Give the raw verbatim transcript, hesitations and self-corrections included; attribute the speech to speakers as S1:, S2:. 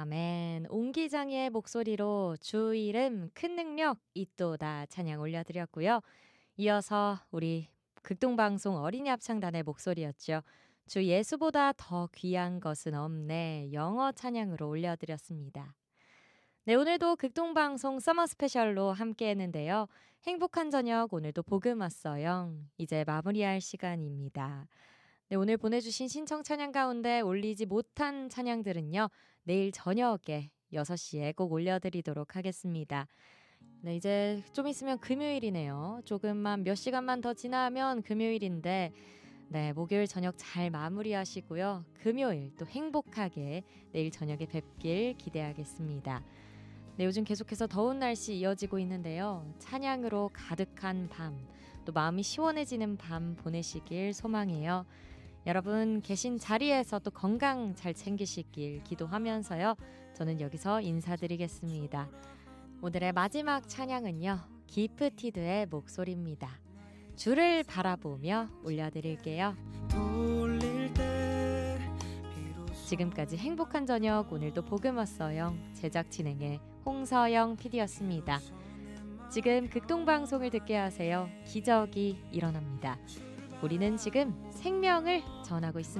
S1: 아멘. 옹기장의 목소리로 주 이름 큰 능력 있도다 찬양 올려드렸고요. 이어서 우리 극동방송 어린이 합창단의 목소리였죠. 주 예수보다 더 귀한 것은 없네 영어 찬양으로 올려드렸습니다. 네, 오늘도 극동방송 서머 스페셜로 함께 했는데요. 행복한 저녁 오늘도 복음 왔어요. 이제 마무리할 시간입니다. 네, 오늘 보내주신 신청 찬양 가운데 올리지 못한 찬양들은요. 내일 저녁에 여섯 시에 꼭 올려드리도록 하겠습니다. 네, 이제 좀 있으면 금요일이네요. 조금만 몇 시간만 더 지나면 금요일인데 네, 목요일 저녁 잘 마무리하시고요. 금요일 또 행복하게 내일 저녁에 뵙길 기대하겠습니다. 네, 요즘 계속해서 더운 날씨 이어지고 있는데요. 찬양으로 가득한 밤, 또 마음이 시원해지는 밤 보내시길 소망해요. 여러분 계신 자리에서 또 건강 잘 챙기시길 기도하면서요. 저는 여기서 인사드리겠습니다. 오늘의 마지막 찬양은요. 기프티드의 목소리입니다. 주를 바라보며 올려드릴게요. 지금까지 행복한 저녁 오늘도 복음 왔어요. 제작 진행의 홍서영 피디였습니다. 지금 극동방송을 듣게 하세요. 기적이 일어납니다. 우리는 지금 생명을 전하고 있습니다.